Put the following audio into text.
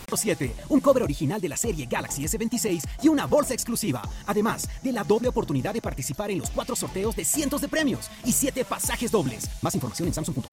7, un cover original de la serie Galaxy S26 y una bolsa exclusiva. Además de la doble oportunidad de participar en los 4 sorteos de cientos de premios y 7 pasajes dobles. Más información en Samsung.com.